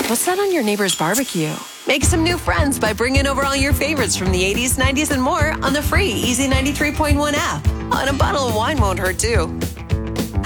What's that on your neighbor's barbecue? Make some new friends by bringing over all your favorites from the 80s, 90s, and more on the free Easy 93.1 app. And a bottle of wine won't hurt, too.